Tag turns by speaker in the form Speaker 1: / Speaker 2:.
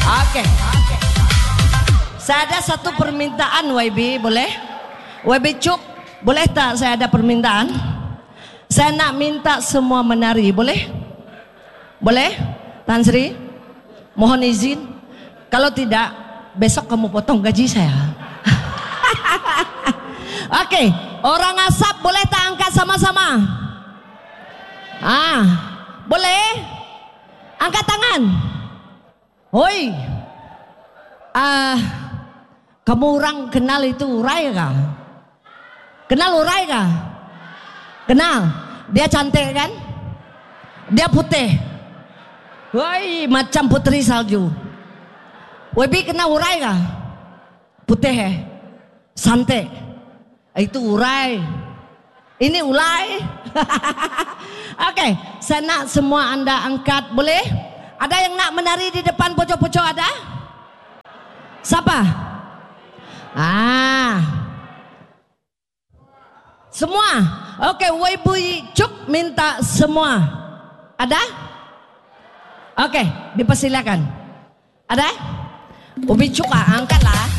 Speaker 1: Oke. Saya ada satu permintaan YB, boleh? YB Cuk, boleh tak saya ada permintaan? Saya nak minta semua menari, boleh? Boleh? Tan Sri, mohon izin. Kalau tidak, besok kamu potong gaji saya. Oke, orang asap boleh tak angkat sama-sama? Boleh? Angkat tangan. Hoi. Kamu orang kenal itu Urai kah? Kenal Urai kah? Kenal. Dia cantik kan? Dia putih. Woi, macam putri salju. Webi kenal Urai kah? Putih santai. Itu Urai. Ini Ulai. Oke, saya nak semua Anda angkat, boleh? Ada yang nak menari di depan pojok-pojok ada? Siapa? Semua. Oke, Wibu Cuk minta semua. Ada? Oke, dipersilakan. Ada? Ubi Cuk angkatlah.